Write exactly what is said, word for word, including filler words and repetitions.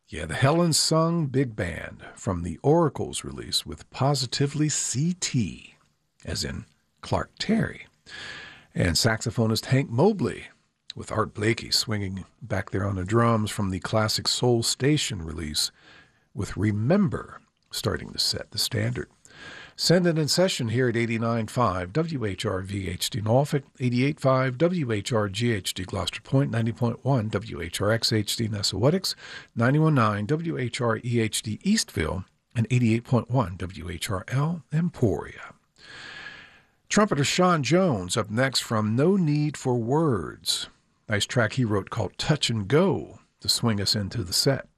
Yeah, the Helen Sung Big Band from the Oracles release with Positively C T, as in Clark Terry. And saxophonist Hank Mobley with Art Blakey swinging back there on the drums from the classic Soul Station release with Remember starting to set the standard. Send it in session here at eighty-nine point five W H R V H D Norfolk, eighty-eight point five W H R G H D Gloucester Point, ninety point one W H R X H D Nessawetics, ninety-one point nine W H R E H D Eastville, and eighty-eight point one W H R L Emporia. Trumpeter Sean Jones up next from No Need for Words. Nice track he wrote called Touch and Go to swing us into the set.